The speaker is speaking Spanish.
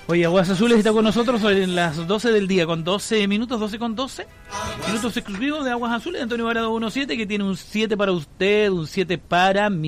Oye, Aguas Azules está con nosotros en las 12 del día, con 12 minutos, 12 con 12. Minutos exclusivos de Aguas Azules, Antonio Varado 17, que tiene un 7 para usted, un 7 para mí.